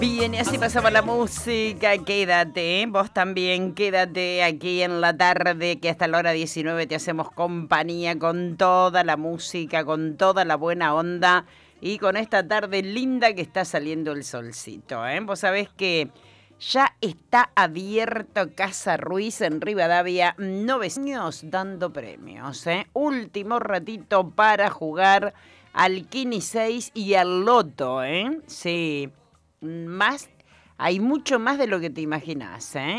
Bien, y así pasaba la música. Quédate, vos también quédate aquí en la tarde, que hasta la hora 19 te hacemos compañía con toda la música, con toda la buena onda y con esta tarde linda que está saliendo el solcito, ¿eh? Vos sabés que ya está abierto Casa Ruiz en Rivadavia, 9 años dando premios, ¿eh? Último ratito para jugar al Kini 6 y al Loto, ¿eh? Sí. Más, hay mucho más de lo que te imaginás, ¿eh?